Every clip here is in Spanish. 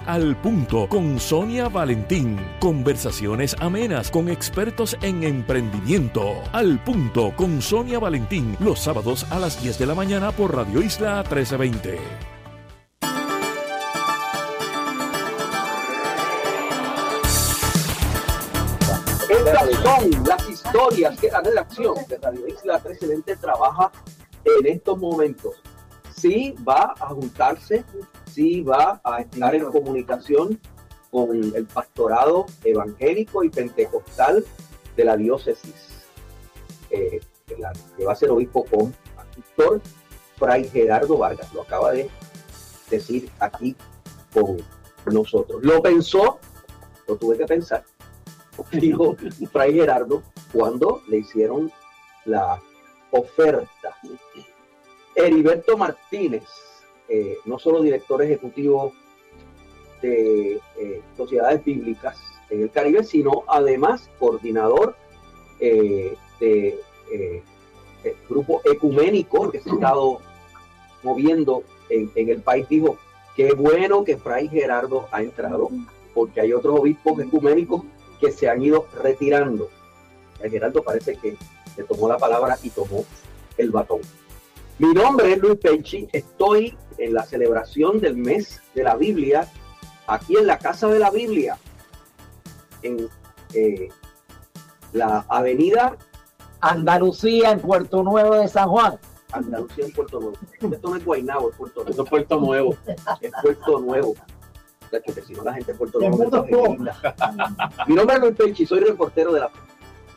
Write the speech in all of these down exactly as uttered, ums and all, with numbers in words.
Al Punto con Sonia Valentín. Conversaciones amenas con expertos en emprendimiento. Al Punto con Sonia Valentín, los sábados a las diez de la mañana por Radio Isla trece veinte. Estas son las historias que la redacción de Radio Isla trece veinte trabaja en estos momentos. Sí va a juntarse, sí va a estar en comunicación con el pastorado evangélico y pentecostal de la diócesis, eh, de la, que va a ser obispo con pastor Fray Gerardo Vargas. Lo acaba de decir aquí con nosotros. Lo pensó, lo tuve que pensar, dijo Fray Gerardo cuando le hicieron la oferta. Heriberto Martínez, eh, no solo director ejecutivo de eh, Sociedades Bíblicas en el Caribe, sino además coordinador eh, de eh, el grupo ecuménico que se ha estado moviendo en, en el país, dijo: qué bueno que Fray Gerardo ha entrado, porque hay otros obispos ecuménicos que se han ido retirando. Fray Gerardo parece que le tomó la palabra y tomó el batón. Mi nombre es Luis Penchi, estoy en la celebración del mes de la Biblia, aquí en la Casa de la Biblia, en eh, la avenida Andalucía, en Puerto Nuevo de San Juan. Andalucía, en Puerto Nuevo. Esto no es Guaynabo, es Puerto Nuevo. Esto es Puerto Nuevo. Es Puerto Nuevo. Que si no, la gente de Puerto Nuevo. Mi nombre es Luis Penchi, soy reportero de la Fe.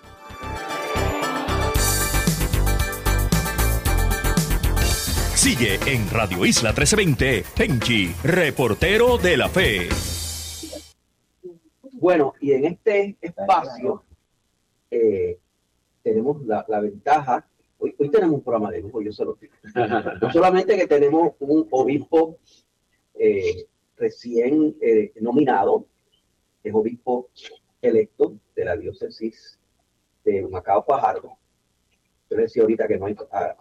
Sigue en Radio Isla trece veinte, Penchi, reportero de la Fe. Bueno, y en este espacio eh, tenemos la, la ventaja, hoy, hoy tenemos un programa de lujo, yo se lo digo. No solamente que tenemos un obispo eh, recién eh, nominado, es obispo electo de la diócesis de Humacao Fajardo. Yo le decía ahorita que no hay... Ah,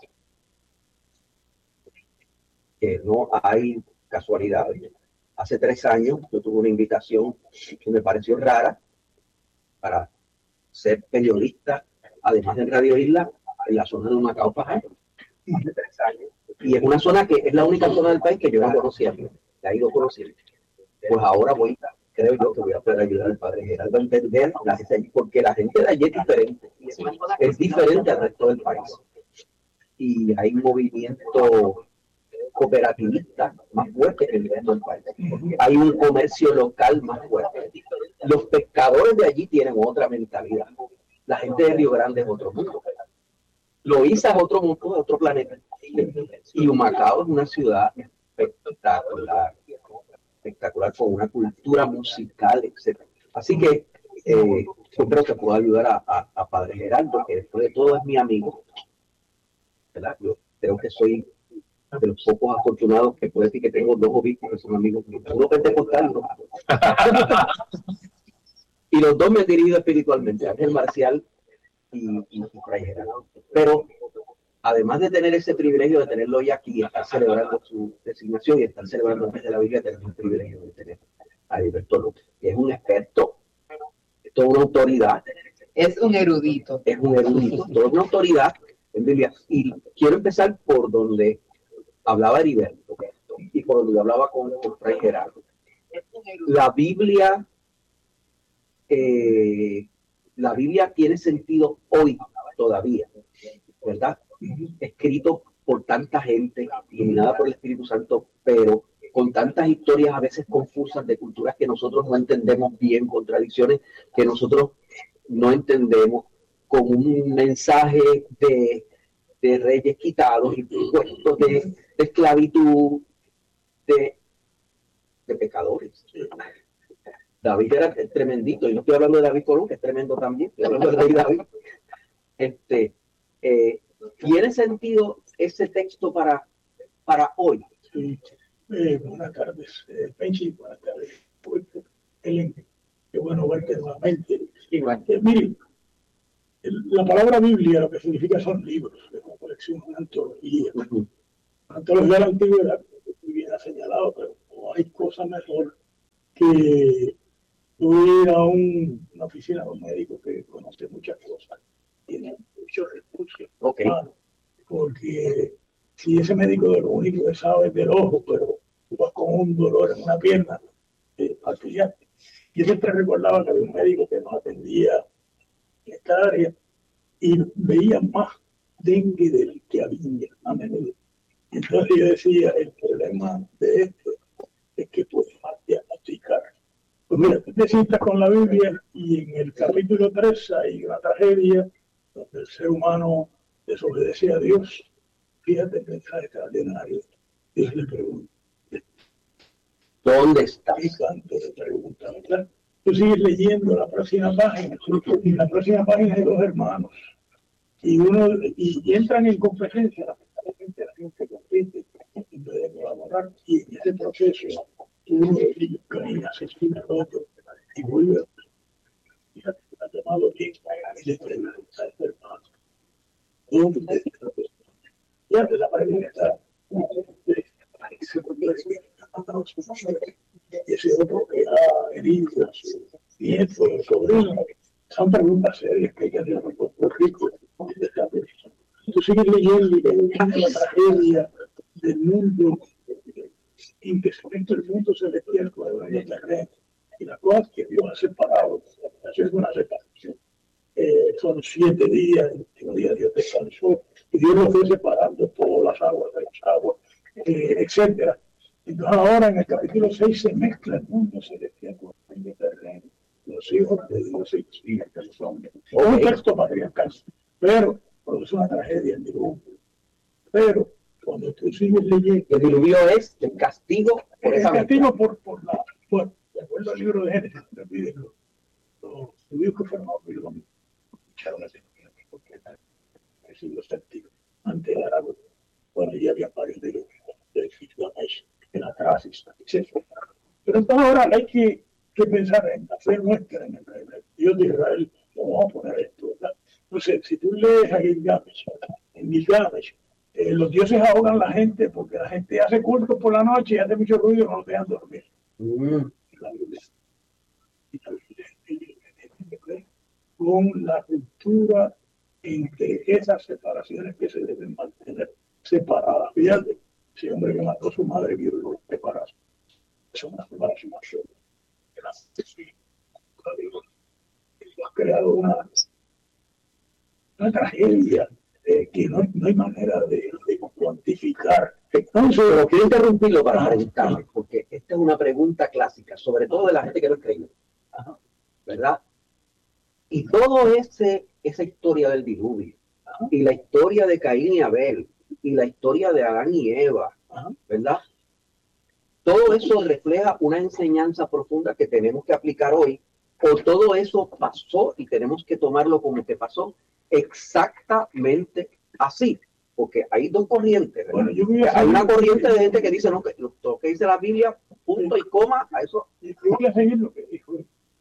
que no hay casualidades. Hace tres años yo tuve una invitación que me pareció rara para ser periodista, además de Radio Isla, en la zona de Humacao Fajardo. Hace tres años. Y es una zona que es la única zona del país que yo no conocía, la he ido conociendo. Pues ahora voy, creo yo que voy a poder ayudar al padre Gerardo a entender la gente, porque la gente de allí es diferente, es diferente al resto del país. Y hay un movimiento cooperativista más fuerte que el resto del país. Hay un comercio local más fuerte. Los pescadores de allí tienen otra mentalidad. La gente de Río Grande es otro mundo. Loíza es otro mundo, otro planeta. Y Humacao es una ciudad espectacular, espectacular, con una cultura musical, etcétera. Así que eh, yo creo que puedo ayudar a, a, a Padre Gerardo, que después de todo es mi amigo, ¿verdad? Yo creo que soy de los pocos afortunados que puedo decir que tengo dos obispos que son amigos míos. Uno pentecostal, ¿no? Y los dos me han dirigido espiritualmente, Ángel Marcial y, y, y Fray Gerardo. Pero además de tener ese privilegio de tenerlo hoy aquí y estar celebrando su designación y estar celebrando el mes de la Biblia, tenemos el privilegio de tener a Heriberto López, que es un experto, es toda una autoridad. Es un erudito. Es un erudito, toda una autoridad en Biblia. Y quiero empezar por donde hablaba Heriberto y por donde hablaba con, con Fray Gerardo. La Biblia, eh, la Biblia tiene sentido hoy todavía, ¿verdad? Escrito por tanta gente, iluminada por el Espíritu Santo, pero con tantas historias a veces confusas de culturas que nosotros no entendemos bien, contradicciones que nosotros no entendemos, con un mensaje de de reyes quitados y puestos de, de esclavitud, de, de pecadores. David era tremendito, y no estoy hablando de David Colón, que es tremendo también, estoy hablando de rey David. Este, eh, ¿tiene sentido ese texto para, para hoy? Sí. Eh, buenas tardes, eh, Penchi, buenas tardes. Helen, qué bueno verte nuevamente. Igual. Eh, mire, la palabra Biblia lo que significa son libros, es una colección, una antología. Uh-huh. Antología de la antigüedad, muy bien ha señalado, pero no hay cosa mejor que voy a un, una oficina de un médico que conoce muchas cosas, tiene muchos recursos, okay. Claro, porque si ese médico de lo único que sabe es del ojo, pero tú vas con un dolor en una pierna, eh, fastidiante. Yo siempre recordaba que había un médico que nos atendía en esta área y veía más dengue del que había a menudo. Entonces yo decía, el problema de esto es que puedes diagnosticar. Pues mira, tú te sientas con la Biblia y en el capítulo tres hay una tragedia donde el ser humano desobedece a Dios. Fíjate el mensaje extraordinario. Dios le pregunta, ¿dónde estás? ¿qué canto le pregunta? ¿Verdad? Tú sigues leyendo la próxima página y la próxima página hay dos hermanos y uno y, y entran en competencia, lamentablemente la gente compite en vez de colaborar y en ese proceso uno de ellos cae, asesina al otro y vuelve a fíjate, ha llamado bien y le pregunta a este hermano ¿dónde está? Fíjate la pregunta ese otro que ha herido a su nieto, a su sobrino. Son preguntas serias que hay que hacer en Puerto Rico. Tú sigues leyendo y leyendo la tragedia del mundo, en que dentro del mundo celestial con el terreno y las cosas que Dios ha separado. Eso es una separación. Eh, son siete días, el último día Dios descansó y Dios lo fue separando todas las aguas de las aguas, eh, etcétera. Entonces ahora en el capítulo seis se mezcla el mundo celestial con el mundo terreno, los hijos de Dios y los hijos de los hombres. Es un texto patriarcal, pero es una tragedia el diluvio. Pero cuando tú sigues leyendo... El diluvio es el castigo por el esa castigo por, por la... Bueno, de acuerdo al libro de Génesis, no olvides los, los judíos que fueron a Babilonia escucharon ese porque en el siglo séptimo, antes del árabe, bueno, ya había varios diluvios de Gilgamesh, en la Tracis, etcétera. Pero entonces ahora hay que, que pensar en la fe nuestra, en el, en el Dios de Israel, cómo vamos a poner esto, ¿verdad? Entonces, si tú lees a Gilgamesh, en Gilgamesh, eh, los dioses ahogan a la gente porque la gente hace culto por la noche y hace mucho ruido y no los dejan dormir. Mm. La Biblia. Y la Biblia tiene que ver con la cultura entre esas separaciones que se deben mantener separadas. Fíjate, ese hombre que mató a su madre vio lo separados. Es una separación absoluta. Tú has creado una, una tragedia eh, que no, no hay manera de, de cuantificar. Entonces, pero quiero interrumpirlo para preguntarle, porque esta es una pregunta clásica, sobre todo de la gente que no es creyente, ¿verdad? Y todo ese esa historia del diluvio, ajá, y la historia de Caín y Abel, y la historia de Adán y Eva, ajá, ¿verdad? Todo eso refleja una enseñanza profunda que tenemos que aplicar hoy, o todo eso pasó y tenemos que tomarlo como que pasó exactamente así, porque hay dos corrientes, ¿verdad? Bueno, yo voy a hay una corriente de gente que dice, no, que lo que dice la Biblia, punto y coma, a eso. Yo voy a seguir lo que dijo.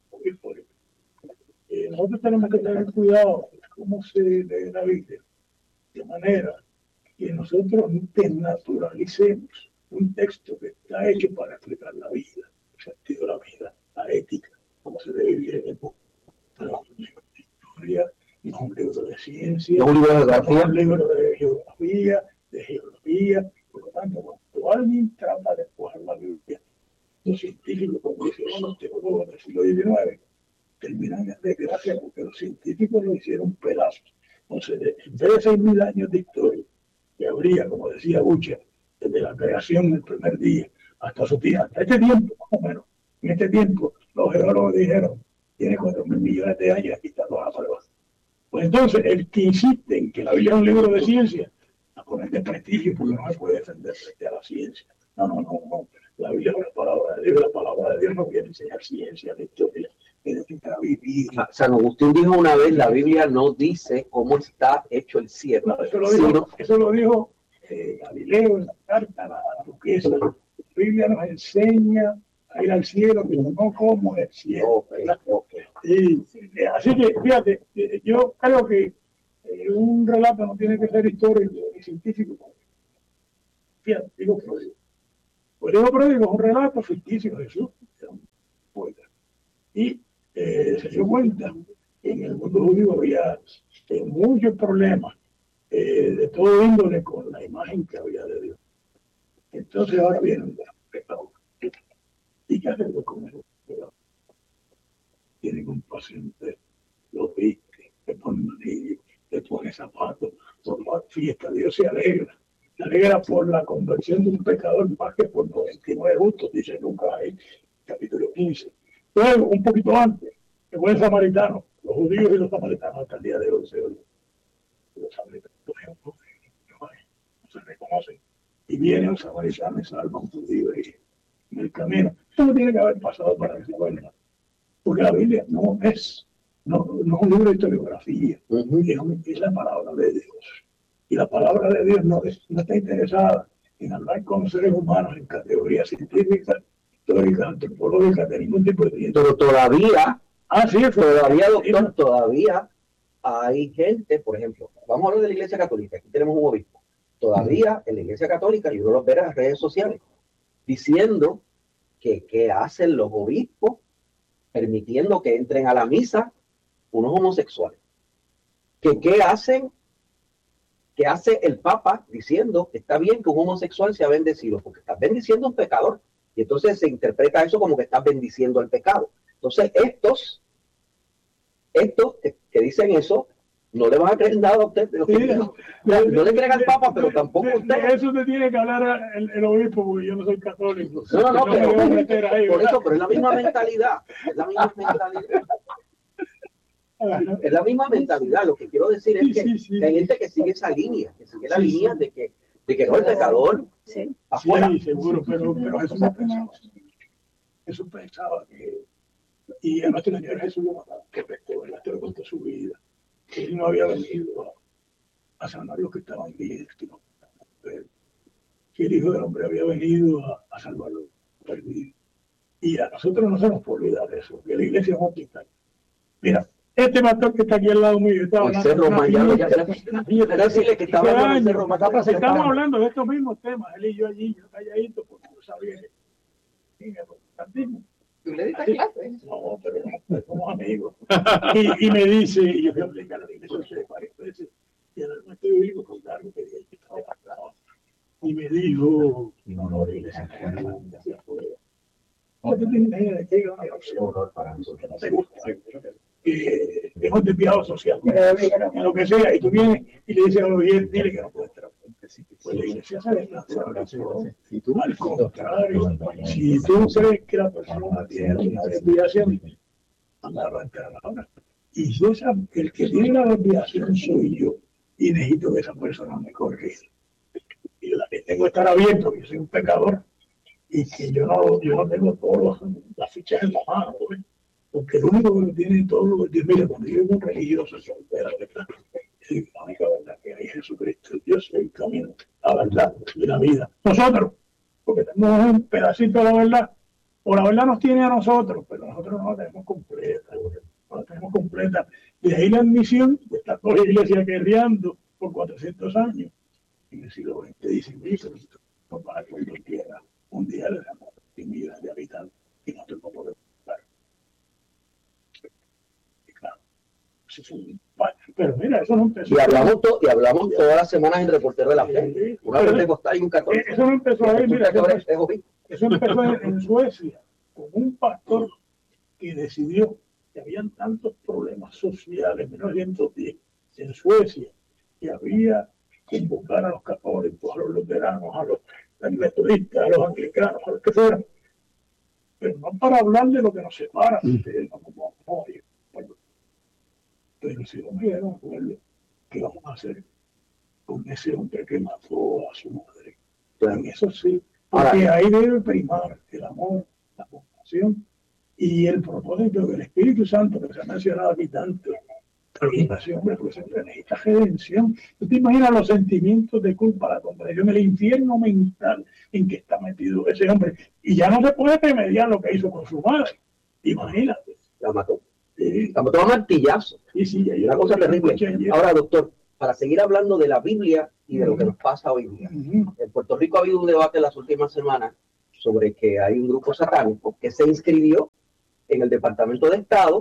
Eh, nosotros tenemos que tener cuidado de cómo se lee la Biblia, de manera que nosotros desnaturalicemos un texto que está hecho para explicar la vida, el sentido de la vida, la ética, cómo se debe vivir en el mundo. No es un libro de historia, no es un libro de ciencia, no es un libro de, no es un libro de geografía, de geografía. Por lo tanto, cuando alguien trata de coger la Biblia, los científicos, como dicen los teólogos del siglo diecinueve, terminan en desgracia porque los científicos lo hicieron pedazos. Entonces, en vez de seis mil años de historia, que habría, como decía Bucha, desde la creación del primer día hasta su día, hasta este tiempo, más o menos, en este tiempo, los geólogos dijeron, tiene cuatro mil millones de años y aquí están los pruebas. Pues entonces, el que insiste en que la Biblia es un libro de ciencia, a poner de prestigio porque no se puede defender frente a la ciencia. No, no, no, no. La Biblia es una palabra de Dios, la palabra de Dios no quiere enseñar ciencia, la historia. Vivir. San Agustín dijo una vez, la Biblia no dice cómo está hecho el cielo. No, eso, lo dijo, sino... eso lo dijo eh, Galileo en la carta a la, la duquesa. La Biblia nos enseña a ir al cielo, pero no como el cielo. Okay, okay. Y, eh, así que, fíjate, eh, yo creo que eh, un relato no tiene que ser histórico ni científico. Fíjate, digo pródigo. Pues digo pródigo es un relato ficticio de Jesús. se dio cuenta que en el mundo judío había eh, muchos problemas eh, de todo índole con la imagen que había de Dios. Entonces ahora viene un gran pecado. ¿Y qué hacerlo con eso? Tienen un paciente, lo viste, le pone manillo, le pone zapatos, por la fiesta, Dios se alegra. Se alegra por la conversión de un pecador más que por noventa y nueve justos, dice Lucas ahí, capítulo quince. Luego, un poquito antes, el buen samaritano, los judíos y los samaritanos hasta el día de hoy se oyen. Los samaritanos no, no se reconocen. Y viene un samaritano y salva a un judío y en el camino. Eso no tiene que haber pasado para que se vuelva. Porque la Biblia no es, no, no es un libro de historiografía, uh-huh. es, es la palabra de Dios. Y la palabra de Dios no, es, no está interesada en hablar con seres humanos en categorías científicas, históricas, antropológicas, de ningún tipo de ciencia. Pero todavía, ah, sí, todavía, doctor, sí. todavía hay gente, por ejemplo, vamos a hablar de la Iglesia Católica, aquí tenemos un obispo. Todavía uh-huh. en la Iglesia Católica, y uno los ve en las redes sociales, diciendo que qué hacen los obispos permitiendo que entren a la misa unos homosexuales. Que qué hacen, que hace el Papa diciendo que está bien que un homosexual sea bendecido, porque estás bendiciendo a un pecador. Y entonces se interpreta eso como que estás bendiciendo al pecado. Entonces estos, estos que, que dicen eso, no le van a creer nada a usted. Sí, que, no, no, no le creen al Papa, pero tampoco a usted. De eso te tiene que hablar el, el obispo, porque yo no soy católico. No, no, no, pero, pero, ahí, por eso, pero es la misma mentalidad. Es la misma mentalidad. Es la misma mentalidad. Lo que quiero decir es que sí, sí, sí. hay gente que sigue esa línea, que sigue la sí, línea sí. de que de que no el pecador sí. afuera. Sí, seguro, pero, pero Jesús no pensaba. Jesús pensaba que, y a nuestro Señor Jesús lo mataba, que pecó, él le contó su vida. Él no había venido a, a sanar los que estaban bien, sino que el Hijo del Hombre había venido a, a salvar los perdidos. Y a nosotros no se nos puede olvidar eso, que la iglesia es un hospital. Mira, este pastor que está aquí al lado mío, estaba hablando Cerro Mayano, ya, ya, ya, decirle que estaba hablando de Cerro Mayano. Estamos hablando de estos mismos temas, él y yo allí, yo calladito, porque no sabía que ¿Tú le diste clase? No, pero no, somos amigos. y, y me dice, y yo fui a aplicar a la iglesia varias veces, y ahora no estoy vivo con algo que dije que estaba pasado. Y me dijo, no, no, la iglesia no es hacia afuera. No te tienes idea de que hay una opción para nosotros, que no te gusta. Eh, hemos desviado socialmente, en lo que sea, y tú vienes y le dices a los diez, dile que no puede entrar. Pues la iglesia se desnaturalizó. Al contrario, si tú crees que la persona tiene una desviación, anda a entrar ahora. Y si esa, el que tiene la desviación soy yo, y necesito que esa persona me corrija. Y la que tengo que estar abierto, que soy un pecador, y que yo no, yo no tengo todas las fichas en la mano, ¿eh? Porque el único que tiene todo lo que tiene, mira, cuando yo soy un religioso, se supera, ¿verdad? Es la única verdad que hay Jesucristo. Yo soy el camino, la verdad y la vida. Nosotros, porque tenemos un pedacito de la verdad, o la verdad nos tiene a nosotros, pero nosotros no la tenemos completa, no la tenemos completa. De ahí la admisión de estas dos iglesias guerreando por cuatrocientos años. En el siglo veinte dicen, no para que hoy tierra mundial de amor y millones de habitantes, y nosotros no podemos estar. Y claro, eso es un... Pero mira, eso no empezó. Y hablamos, to, y hablamos todas las semanas en Reportero de la Fe. Una pentecostal y un católico. Eso no empezó ahí, mira. Eso, eso empezó en, en Suecia, con un pastor que decidió que habían tantos problemas sociales en mil novecientos diez en Suecia, que había que invocar a los católicos, a los luteranos, a los metodistas, a los anglicanos, a los que fueran. Pero no para hablar de lo que nos separa, mm. de, no, no, no, bueno, pero si no me dieron acuerdo, ¿qué vamos a hacer con ese hombre que mató a su madre? Claro. En eso sí, porque ahora, ahí debe primar el amor, la compasión y el propósito del Espíritu Santo, que se ha mencionado aquí tanto. Pero ese hombre pues, necesita redención. ¿Tú te imaginas los sentimientos de culpa, la comprensión, el infierno mental en que está metido ese hombre? Y ya no se puede remediar lo que hizo con su madre. Imagínate. La mató. Sí. La mató a martillazo. Sí, sí, una cosa terrible. Ahora, doctor, para seguir hablando de la Biblia y de uh-huh. lo que nos pasa hoy día. Uh-huh. En Puerto Rico ha habido un debate en las últimas semanas sobre que hay un grupo satánico que se inscribió en el Departamento de Estado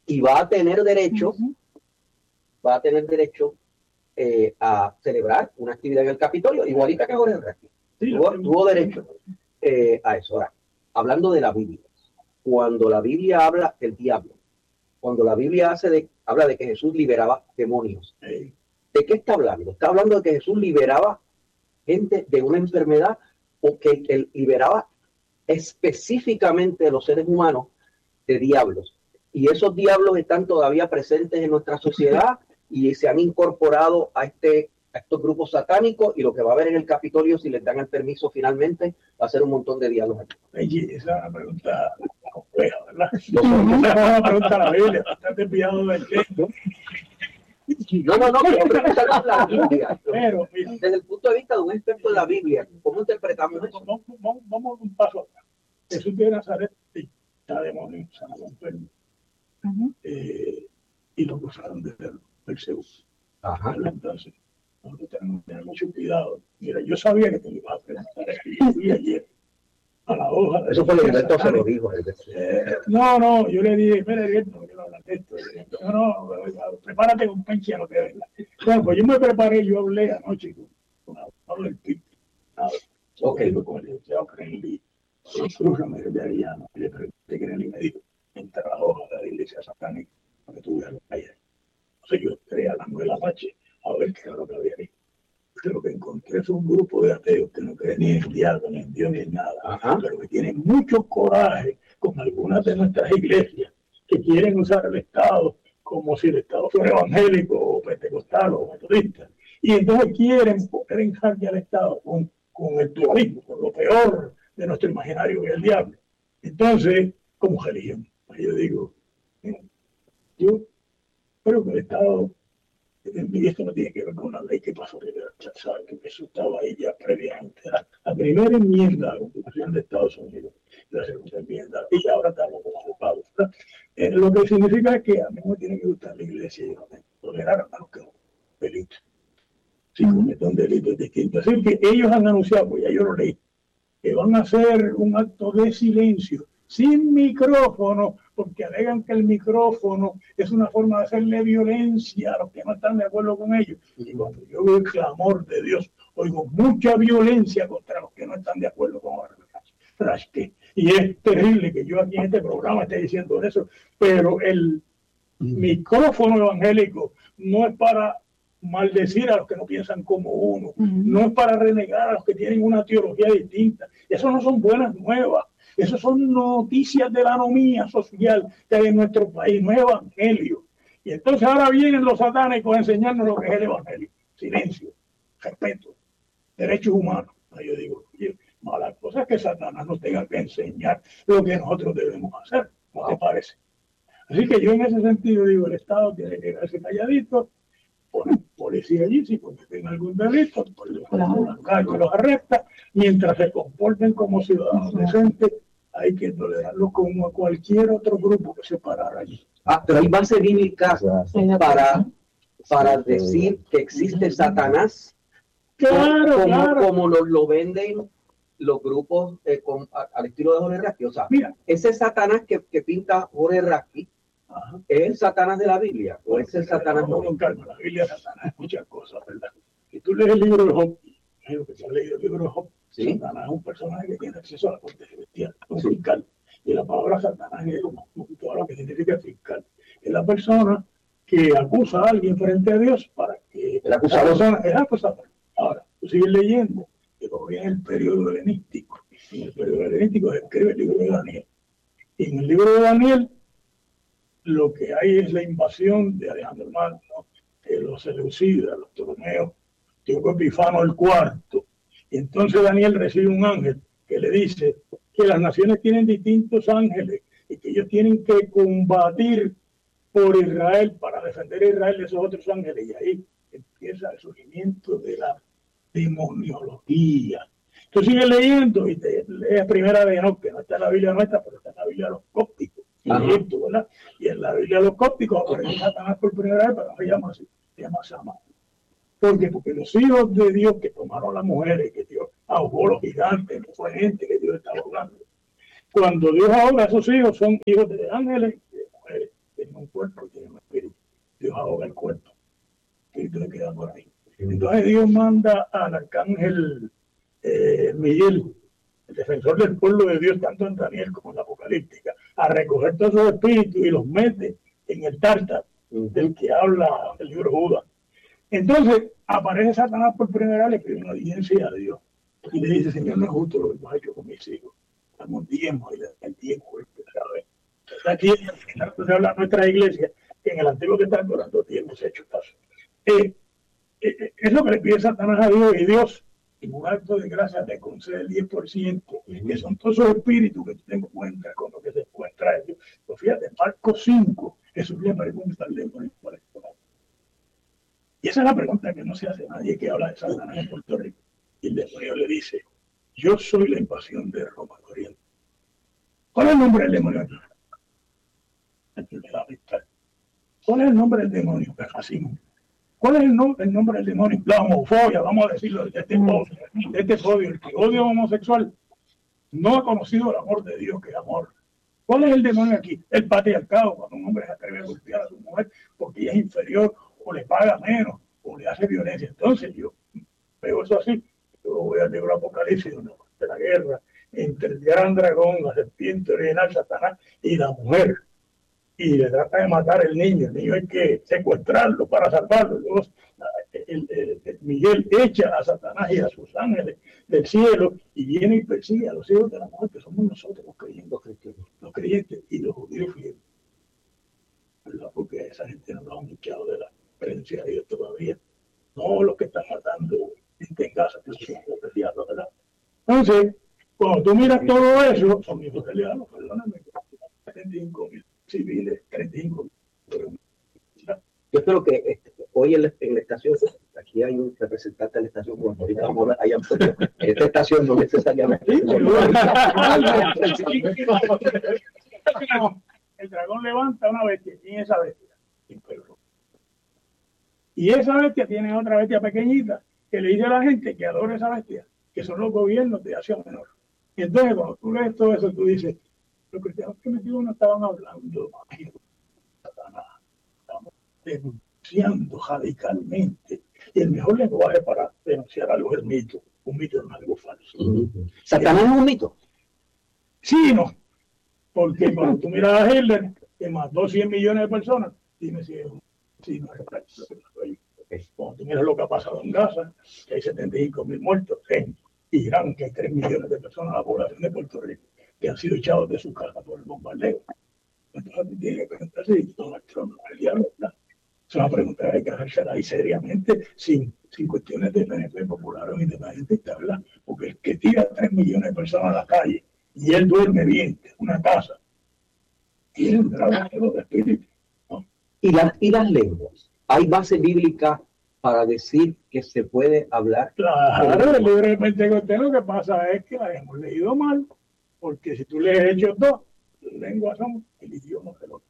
y va a tener derecho, va a tener derecho eh, a celebrar una actividad en el Capitolio, igualita que Jorge Rasky. Sí, tuvo, tuvo derecho eh, a eso. Ahora, hablando de la Biblia, cuando la Biblia habla del diablo, cuando la Biblia hace de, habla de que Jesús liberaba demonios, ¿de qué está hablando? Está hablando de que Jesús liberaba gente de una enfermedad o que él liberaba específicamente a los seres humanos de diablos. Y esos diablos están todavía presentes en nuestra sociedad y se han incorporado a, este, a estos grupos satánicos, y lo que va a haber en el Capitolio, si les dan el permiso finalmente, va a ser un montón de diablos. Oye, esa es una pregunta compleja, ¿verdad? No, esa es una pregunta a la Biblia, está desviado del texto. No, no, no, pero preguntar la Biblia. Pero, mira, desde el punto de vista de un experto de la Biblia, ¿cómo interpretamos eso? Vamos, vamos, vamos un paso atrás. Jesús de Nazaret está demonio, sanado enfermo. Uh-huh. Eh, y lo cruzaron desde el Belcebú. Ajá. Entonces, nosotros tenemos que tener mucho cuidado. Mira, yo sabía que te lo ibas a preguntar. Yo fui ayer a la hoja. De eso fue lo que Alberto se lo dijo. Eh, no, no, yo le dije, mira, Alberto, no quiero hablar de esto. No, no, prepárate con penche a lo que venga. Bueno, pues yo me preparé, yo hablé anoche con, con Pablo del P I B. Okay. Con el licenciado Krenli. Cruz Ramírez de Arellano. Y le pregunté que Krenli me dijo, entra la hoja de la iglesia satánica para que tú veas lo que hay ahí. Entonces yo entré a la novela Pache a ver qué era lo que había ahí. Porque lo que encontré es un grupo de ateos que no creen ni en diablo, ni en Dios, ni en nada. Ajá. Pero que tienen mucho coraje con algunas de nuestras iglesias que quieren usar el Estado como si el Estado fuera evangélico o pentecostal o metodista. Y entonces quieren poner en jaque al Estado con, con el dualismo, con lo peor de nuestro imaginario que es el diablo. Entonces, como religión, yo digo, yo creo que el Estado, y esto no tiene que ver con la ley que pasó, ya saben que eso estaba ahí ya previamente. La, la primera enmienda a la Constitución de Estados Unidos, la segunda enmienda, y ahora estamos como ocupados. Eh, lo que significa que a mí me tiene que gustar la iglesia y no me tolerar a los que delitos. Si cometen delitos distintos. Así que ellos han anunciado, pues ya yo lo leí, que van a hacer un acto de silencio sin micrófono, porque alegan que el micrófono es una forma de hacerle violencia a los que no están de acuerdo con ellos. Y cuando yo veo el clamor de Dios, oigo mucha violencia contra los que no están de acuerdo con Rasky. Y es terrible que yo aquí en este programa esté diciendo eso, pero el mm. micrófono evangélico no es para maldecir a los que no piensan como uno, mm. no es para renegar a los que tienen una teología distinta. Eso no son buenas nuevas. Esas son noticias de la anomía social que hay en nuestro país, no es evangelio. Y entonces ahora vienen los satánicos a enseñarnos lo que es el evangelio. Silencio, respeto, derechos humanos. Yo digo, mala cosa es que Satanás nos tenga que enseñar lo que nosotros debemos hacer. ¿No te parece? Así que yo en ese sentido digo, el Estado tiene que quedarse calladito, poner policía allí, si cometen algún delito, pues los arresta, mientras se comporten como ciudadanos decentes. Hay que tolerarlo como a cualquier otro grupo que se parara allí. Ah, pero hay base bíblica para, para decir que existe Satanás, claro, como, claro. como lo, lo venden los grupos eh, con, a, al estilo de Jorge Rasky. O sea, mira, ese Satanás que, que pinta Jorge Rasky, ajá, ¿es el Satanás de la Biblia o es el Satanás? No, no, calma, la Biblia es Satanás, muchas cosas, ¿verdad? Si tú lees el libro de Job, creo que te has leído el libro de Job, ¿sí? Satanás es un personaje que tiene acceso a la corte celestial, un sí. fiscal. Y la palabra Satanás es todo lo que significa fiscal. Es la persona que acusa a alguien frente a Dios para que el acusador persona es acusador. Ahora, tú sigues leyendo, que todavía es el periodo helenístico. En el periodo helenístico se escribe el libro de Daniel. Y en el libro de Daniel, lo que hay es la invasión de Alejandro Magno, de los seleucidas, los ptolomeos, Tíoco Epifano el cuarto. Y entonces Daniel recibe un ángel que le dice que las naciones tienen distintos ángeles y que ellos tienen que combatir por Israel para defender a Israel de esos otros ángeles. Y ahí empieza el surgimiento de la demoniología. Tú sigues leyendo y te lees primera de Enoch, que no está en la Biblia nuestra, pero está en la Biblia de los cópticos. Egipto, ¿verdad? Y en la Biblia de los cópticos aparece Satanás por primera vez, pero no se llama así, se llama Sama. ¿Por qué? Porque los hijos de Dios que tomaron las mujeres, que Dios ahogó los gigantes, no fue gente que Dios estaba ahogando. Cuando Dios ahoga a esos hijos, son hijos de ángeles y de mujeres, de tiene un cuerpo, tiene un espíritu. Dios ahoga el cuerpo. El espíritu le queda por ahí. Entonces Dios manda al arcángel eh, Miguel, el defensor del pueblo de Dios, tanto en Daniel como en la Apocalíptica, a recoger todos esos espíritus y los mete en el tártaro del que habla el libro Judas. Entonces aparece Satanás por primera vez, le pide una audiencia a Dios y le dice: Señor, no es justo lo que tú has hecho con mis hijos. Estamos diezmos y le dan el diezmo por primera vez. Aquí se habla en nuestra iglesia que en el Antiguo Testamento eran dos diezmos hechos paso. Eh, eh, es lo que le pide Satanás a Dios, y Dios, en un acto de gracia, te concede el diez por ciento, que son todos esos espíritus que tú te encuentras con lo que se encuentra ellos. Pues fíjate, Marcos cinco, Jesús le pregunta al demonio cuál es tu nombre. Y esa es la pregunta que no se hace nadie que habla de Satanás en Puerto Rico. Y el demonio le dice: yo soy la invasión de Roma al Oriente. ¿Cuál es el nombre del demonio? La amistad. ¿Cuál es el nombre del demonio? El racismo. ¿Cuál es el, no, el nombre del demonio? La homofobia, vamos a decirlo de este modo, de este odio. El que odia a un homosexual no ha conocido el amor de Dios, que es amor. ¿Cuál es el demonio aquí? El patriarcado, cuando un hombre se atreve a golpear a su mujer porque ella es inferior, o le paga menos, o le hace violencia. Entonces yo veo eso así. Yo voy al libro Apocalipsis, de la guerra entre el gran dragón, la serpiente original, Satanás, y la mujer. Y le trata de matar al niño. El niño hay que secuestrarlo para salvarlo. Luego, el, el, el Miguel echa a Satanás y a sus ángeles del cielo y viene y persigue a los hijos de la mujer, que somos nosotros los creyentes, los creyentes y los judíos fieles. ¿Verdad? Porque esa gente no lo han echado de la presencia de Dios todavía. No los que están matando gente en casa, que son los diablos, ¿verdad? Entonces, cuando tú miras todo eso, son hijos del diablo, perdóname, treinta y cinco mil civiles, treinta y cinco mil. Yo espero que este, hoy en la, en la estación, aquí hay un representante de la estación, bueno, ahorita vamos a ver, en esta estación no necesariamente. El dragón levanta una bestia, y esa bestia, y esa bestia tiene otra bestia pequeñita que le dice a la gente que adore esa bestia, que son los gobiernos de Asia Menor. Y entonces cuando tú lees todo eso, tú dices: los cristianos primitivos no estaban hablando de Satanás, estaban denunciando radicalmente. Y el mejor lenguaje para denunciar algo es el mito. Un mito no es algo falso. Uh-huh. ¿Satanás es un mito? Sí, no. Porque cuando tú miras a Hitler, que mató cien millones de personas, dime si es un sí, no es falso. Cuando tú miras lo que ha pasado en Gaza, que hay setenta y cinco mil muertos, en Irán, que hay tres millones de personas, la población de Puerto Rico, que han sido echados de su casa por el bombardeo. Entonces tiene que preguntarse si Donald Trump no es el diablo, ¿verdad? Es una pregunta que hay que hacerse ahí seriamente, sin, sin cuestiones de P N P popular o independentista, ¿verdad? Porque el que tira tres millones de personas a la calle y él duerme bien en una casa, tiene un trabajo de espíritu, ¿no? ¿Y, la, y las lenguas? ¿Hay base bíblica para decir que se puede hablar? Claro, el libro de Pentecostés, lo que pasa es que la hemos leído mal, porque si tú lees Hechos dos, las lenguas son el idioma del otro.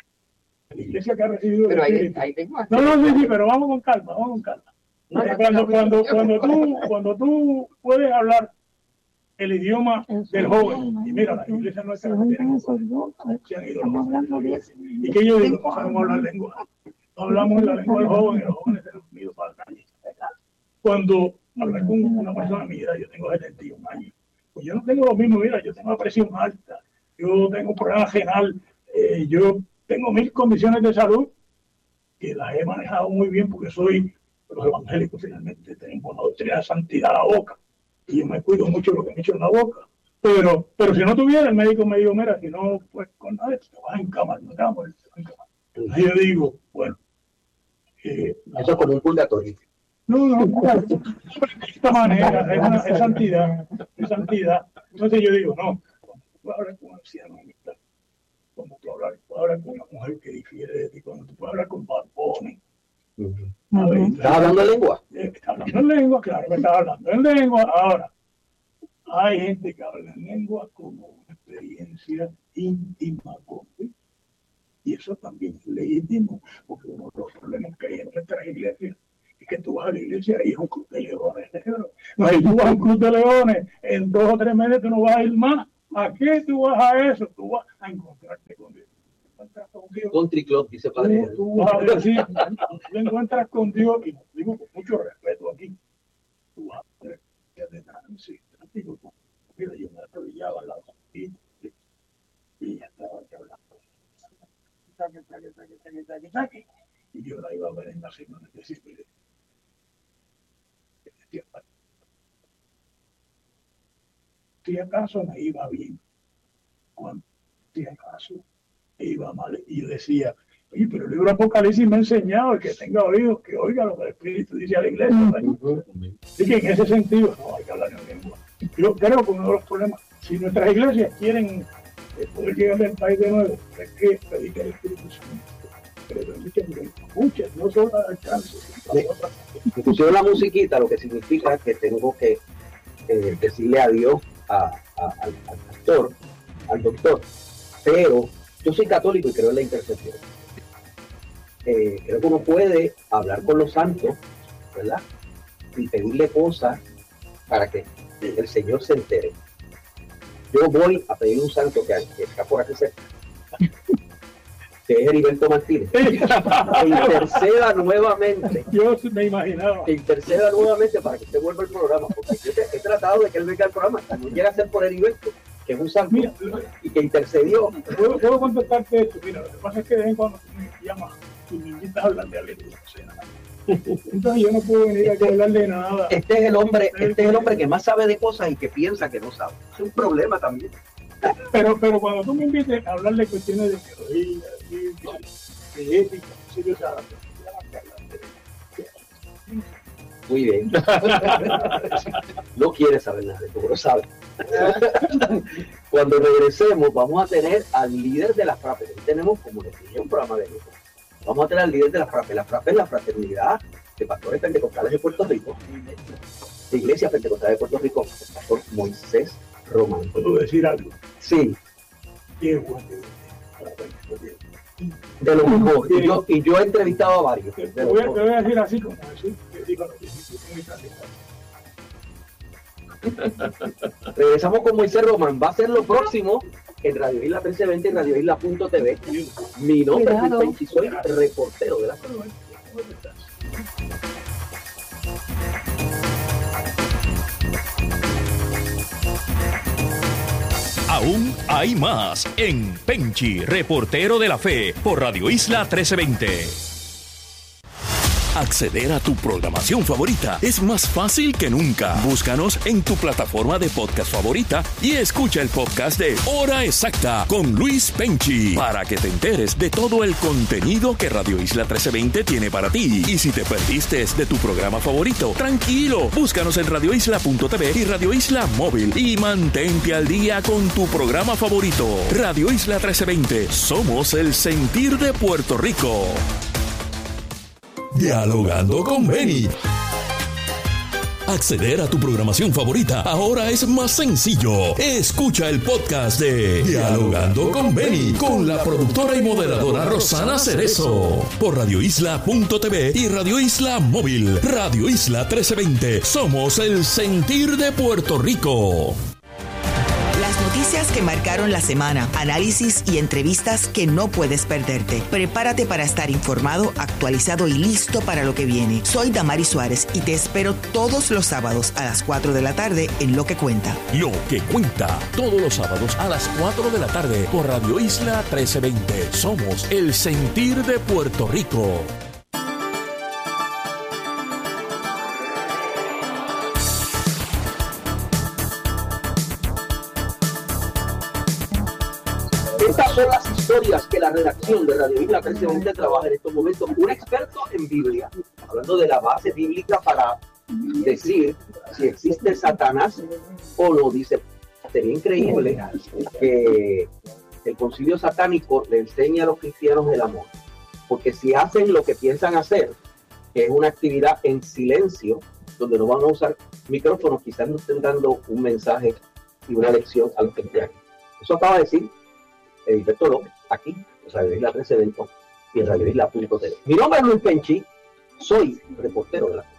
La iglesia que ha recibido... Pero hay, hay lenguas. No, no, sí, sí, pero vamos con calma, vamos con calma. No, cuando, cuando, cuando, tú, cuando tú puedes hablar el idioma del joven, y mira, la iglesia nuestra no tiene, se han ido los jóvenes. ¿Y qué yo digo? No sabemos hablar lengua. No hablamos la lengua del joven, y los jóvenes se han ido para la calle. Cuando hablar con una persona, mira, yo tengo setenta y un años, pues yo no tengo lo mismo, mira, yo tengo la presión alta, yo tengo un problema renal, eh, yo tengo mil condiciones de salud que las he manejado muy bien porque soy, los evangélicos finalmente tenemos una doctrina de santidad a la boca y yo me cuido mucho lo que me echo en la boca, pero, pero si no tuviera, el médico me dijo, mira, si no, pues con nada, te vas en cama, no te vas a morir, te vas en cama. Entonces yo digo, bueno, eh, eso es como un purgatorio. No, no, no, de esta manera, es, una, es santidad, es santidad. Entonces yo digo, no, cuando tú hablas con un anciano, cuando tú hablas, tú hablas con una mujer que difiere de ti, cuando tú puedes hablar con Bad Bunny. Uh-huh. ¿Estás hablando de lengua? Está hablando en lengua, claro que está hablando en lengua. Ahora, hay gente que habla en lengua como una experiencia íntima con Dios. Y eso también es legítimo, porque uno de los problemas que hay en nuestras iglesias es que tú vas a la iglesia y es un club de leones. No, si tú vas a un club de leones, en dos o tres meses tú no vas a ir más. ¿A qué tú vas a eso? Tú vas a encontrarte con Dios. Encontrarte con Dios ellos, Country Club, dice Padre. tú, tú vas a decir, tú encuentras con Dios, y lo digo con mucho respeto aquí, tú vas a ver que de Nancy, digo, mira, yo me arrodillaba al lado de ti, y ella estaba aquí hablando, taque, taque, taque, taque, taque, taque, y yo la iba a ver en la semana de decirle, si acaso me iba bien, cuando si acaso me iba mal, y yo decía, oye, pero el libro Apocalipsis me ha enseñado el que tenga oídos que oiga lo que el Espíritu dice a la iglesia. Uh-huh. Así que en ese sentido no hay que hablar en lengua. Yo creo que uno de los problemas, si nuestras iglesias quieren poder llegar al país de nuevo, es que predique el Espíritu Santo. Pero muchas, no solo al alcance. Me pusieron la musiquita, lo que significa que tengo que eh, decirle adiós a, a, al, al pastor, al doctor, pero yo soy católico y creo en la intercesión. Eh, creo que uno puede hablar con los santos, ¿verdad? Y pedirle cosas para que el Señor se entere. Yo voy a pedir un santo que, que está por aquí cerca, que es Heriberto Martínez, que interceda nuevamente. Yo me imaginaba. Que interceda nuevamente para que usted vuelva al programa, porque yo te, he tratado de que él venga al programa, hasta no quiere hacer por Heriberto, que es un santo, mira, y que intercedió. Puedo, puedo contestarte esto. Mira, lo que pasa es que de vez en cuando me llamas y me invitas a hablar de algo, no sé nada. Entonces yo no puedo venir aquí a hablar de nada. Este es el hombre, este es el hombre que más sabe de cosas y que piensa que no sabe. Es un problema también. Pero, pero cuando tú me invites a hablar de cuestiones de teología, de, de, de ética, no sé, yo sabes. Muy bien. No quiere saber nada de esto, pero sabe. Cuando regresemos, vamos a tener al líder de la FRAPE. Hoy tenemos, como les dije, un programa de grupo. Vamos a tener al líder de la FRAPE. La FRAPE es la Fraternidad de Pastores Pentecostales de Puerto Rico. La Iglesia Pentecostal de Puerto Rico, el pastor Moisés Román. ¿Puedo decir algo? Sí. Qué bueno. De lo mejor. Y yo, y yo he entrevistado a varios. Te, te, voy, a, te voy a decir así como Jesús, que digo lo que dice. Regresamos con Moisés Román. Va a ser lo próximo en Radio Isla trece veinte y Radio Isla punto t v. Mi nombre es Luis Penchi, soy reportero de la Colonia. Aún hay más en Penchi, reportero de la fe, por Radio Isla trece veinte. Acceder a tu programación favorita es más fácil que nunca. Búscanos en tu plataforma de podcast favorita y escucha el podcast de Hora Exacta con Luis Penchi para que te enteres de todo el contenido que Radio Isla trece veinte tiene para ti. Y si te perdiste de tu programa favorito, tranquilo, búscanos en radio isla punto t v y Radio Isla Móvil y mantente al día con tu programa favorito. Radio Isla trece veinte, somos el sentir de Puerto Rico. Dialogando con Benny. Acceder a tu programación favorita ahora es más sencillo. Escucha el podcast de Dialogando con Benny con la productora y moderadora Rosana Cerezo por radio isla punto t v y Radio Isla Móvil. Radio Isla trece veinte. Somos el sentir de Puerto Rico. Las noticias que marcaron la semana, análisis y entrevistas que no puedes perderte. Prepárate para estar informado, actualizado y listo para lo que viene. Soy Damari Suárez y te espero todos los sábados a las cuatro de la tarde en Lo que Cuenta. Lo que Cuenta, todos los sábados a las cuatro de la tarde por Radio Isla trece veinte. Somos el sentir de Puerto Rico. Estas son las historias que la redacción de Radio Isla trece veinte trabaja en estos momentos. Un experto en Biblia, hablando de la base bíblica para decir si existe Satanás o no. Dice, sería increíble que el concilio satánico le enseñe a los cristianos el amor. Porque si hacen lo que piensan hacer, que es una actividad en silencio, donde no van a usar micrófonos, quizás no estén dando un mensaje y una lección a los cristianos. Eso acaba de decir Heriberto López, aquí, en Radio Isla trece veinte y en Radio Isla punto t v. Mi nombre es Luis Penchi, soy reportero de la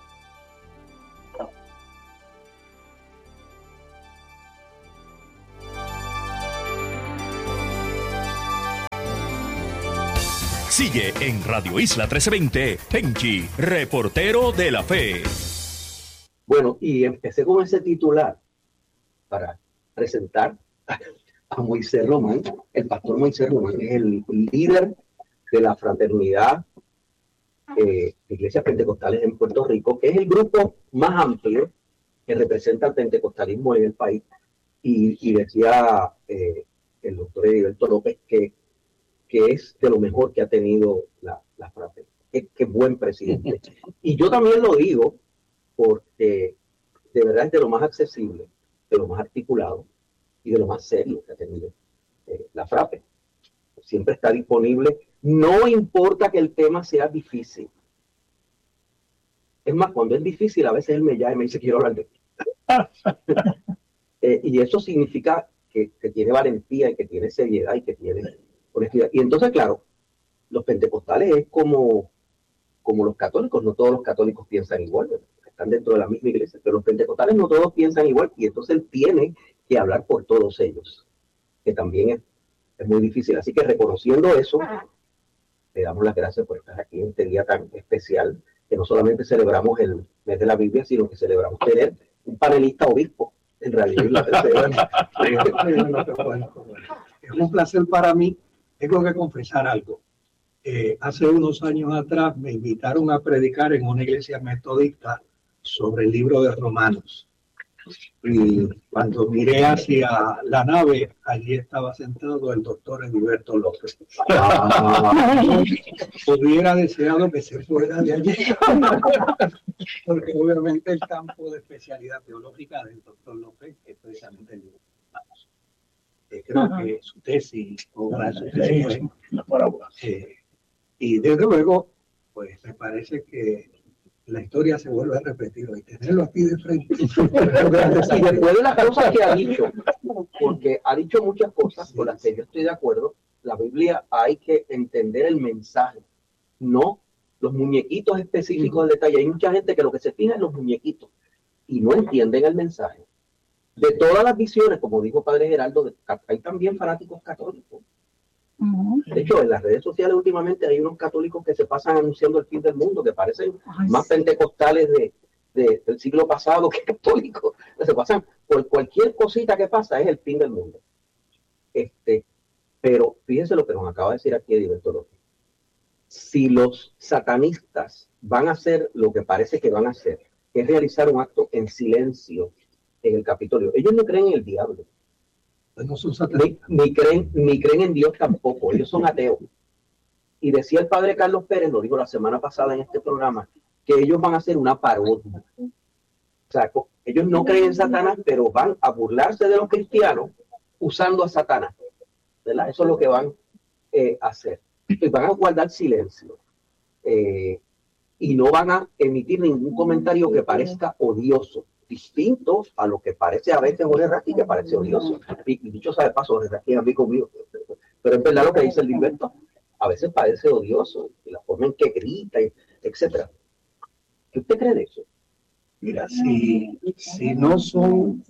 Sigue en Radio Isla trece veinte, Penchi, reportero de la fe. Bueno, y empecé con ese titular para presentar a Moisés Román. El pastor Moisés Román es el líder de la fraternidad eh, de iglesias pentecostales en Puerto Rico, que es el grupo más amplio que representa el pentecostalismo en el país. Y, y decía eh, el doctor Heriberto López que, que es de lo mejor que ha tenido la, la fraternidad. Qué, qué buen presidente. Y yo también lo digo porque de verdad es de lo más accesible, de lo más articulado y de lo más serio que ha tenido eh, la FRAPE. Siempre está disponible, no importa que el tema sea difícil. Es más, cuando es difícil, a veces él me llama y me dice, quiero hablar de esto. eh, y eso significa que, que tiene valentía y que tiene seriedad y que tiene honestidad. Y entonces, claro, los pentecostales es como, como los católicos, no todos los católicos piensan igual, ¿verdad? Están dentro de la misma iglesia, pero los pentecostales no todos piensan igual, y entonces él tiene que hablar por todos ellos, que también es, es muy difícil. Así que reconociendo eso, le damos las gracias por estar aquí en este día tan especial, que no solamente celebramos el mes de la Biblia, sino que celebramos tener un panelista obispo en Radio Isla trece. Es un placer para mí. Tengo que confesar algo. Eh, hace unos años atrás me invitaron a predicar en una iglesia metodista sobre el libro de Romanos. Y cuando miré hacia la nave, allí estaba sentado el doctor Heriberto López. Ah, hubiera deseado que se fuera de allí, porque obviamente el campo de especialidad teológica del doctor López es precisamente el libro de Romanos. Eh, creo Ajá. que su tesis, obra su tesis fue, eh, y desde luego, pues me parece que la historia se vuelve a repetir y tenerlo aquí de frente. Y después de las cosas que ha dicho, porque ha dicho muchas cosas con las que yo estoy de acuerdo, la Biblia hay que entender el mensaje, no los muñequitos específicos del detalle. Hay mucha gente que lo que se fija en los muñequitos y no entienden el mensaje. De todas las visiones, como dijo Padre Geraldo, hay también fanáticos católicos. De hecho, en las redes sociales últimamente hay unos católicos que se pasan anunciando el fin del mundo, que parecen Ay, más sí. pentecostales de, de, del siglo pasado que católicos. Se pasan por cualquier cosita que pasa, es el fin del mundo. Este, pero fíjense lo que nos acaba de decir aquí Heriberto López. Si los satanistas van a hacer lo que parece que van a hacer, que es realizar un acto en silencio en el Capitolio, ellos no creen en el diablo. No son ni, ni, creen, ni creen en Dios tampoco, ellos son ateos. Y decía el padre Carlos Pérez, lo dijo la semana pasada en este programa, que ellos van a hacer una parodia. O sea, ellos no creen en Satanás, pero van a burlarse de los cristianos usando a Satanás, ¿verdad? Eso es lo que van eh, a hacer. Y van a guardar silencio. Eh, y no van a emitir ningún comentario que parezca odioso, distinto a lo que parece a veces Jorge Raskin, que parece odioso. Y, y dicho sea de paso, Jorge Raskin a mí conmigo. Pero es verdad lo que dice el Gilberto, a veces parece odioso, y la forma en que grita, etcétera. ¿Qué usted cree de eso? Mira, si, si no son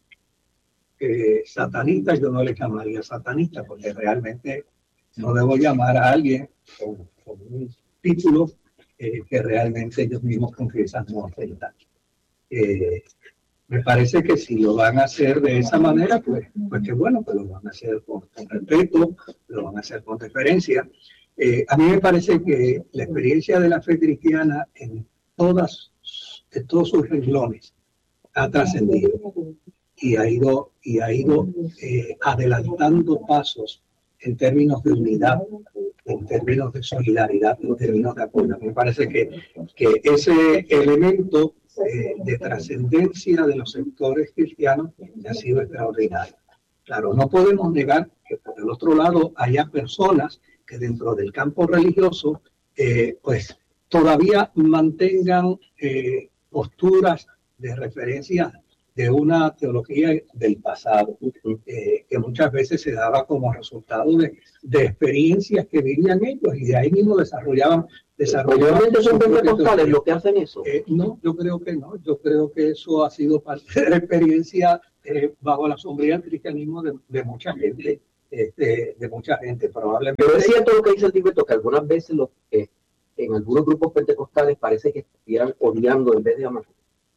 eh, satanistas, yo no les llamaría satanistas, porque realmente no debo llamar a alguien con, con un título eh, que realmente ellos mismos confiesan no aceptar. Eh, me parece que si lo van a hacer de esa manera, pues, pues qué bueno, que lo van a hacer con, con respeto, lo van a hacer con deferencia. Eh, a mí me parece que la experiencia de la fe cristiana en todas, en todos sus renglones ha trascendido y ha ido, y ha ido eh, adelantando pasos en términos de unidad, en términos de solidaridad, en términos de acuerdo. Me parece que, que ese elemento eh, de trascendencia de los sectores cristianos ha sido extraordinario. Claro, no podemos negar que por el otro lado haya personas que dentro del campo religioso eh, pues todavía mantengan eh, posturas de referencia de una teología del pasado, eh, que muchas veces se daba como resultado de, de experiencias que vivían ellos y de ahí mismo desarrollaban desarrollaban son pentecostales los que hacen eso. Eh, no, yo creo que no, yo creo que eso ha sido parte de la experiencia eh, bajo la sombría del cristianismo de, de mucha gente. este, de mucha gente, probablemente. Pero es cierto lo que dice el Tibetto, que algunas veces los, eh, en algunos grupos pentecostales parece que estuvieran odiando en vez de amar.